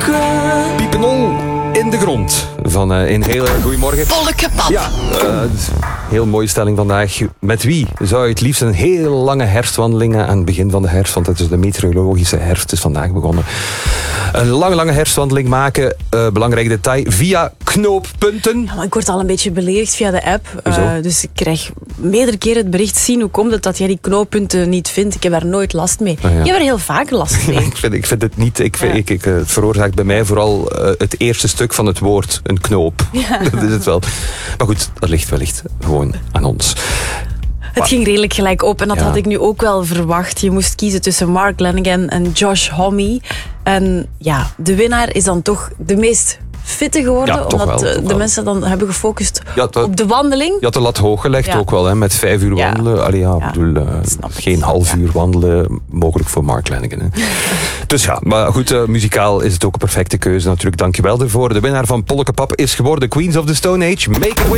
Piepenol in de grond van een hele goeiemorgen. Polkepap. Ja, heel mooie stelling vandaag. Met wie zou je het liefst een hele lange herfstwandeling aan het begin van de herfst, want het is de meteorologische herfst, is vandaag begonnen. Een lange herfstwandeling maken. Belangrijk detail, via knooppunten. Ja, maar ik word al een beetje beledigd via de app. Hoezo? Dus ik krijg meerdere keren het bericht zien. Hoe komt het dat jij die knooppunten niet vindt? Ik heb daar nooit last mee. Ah, ja. Ik heb er heel vaak last mee. Ik vind het niet. Het veroorzaakt bij mij vooral het eerste stuk van het woord, een knoop. Ja. Dat is het wel. Maar goed, dat ligt wellicht gewoon aan ons. Het ging redelijk gelijk op en dat had ik nu ook wel verwacht. Je moest kiezen tussen Mark Lanigan en Josh Homme. En ja, de winnaar is dan toch de memeest fitte geworden. Ja, toch omdat wel, toch de wel. mensen dan hebben gefocust Ja, op de wandeling. Je had de lat hoog gelegd ook wel, hè, met 5 uur Ja. wandelen. Allee, ja, ik bedoel, snap ik. geen half uur wandelen, mogelijk voor Mark Lanigan. Hè. Dus ja, maar goed, muzikaal is het ook een perfecte keuze natuurlijk. Dankjewel ervoor. De winnaar van Polkepap is geworden Queens of the Stone Age. Make a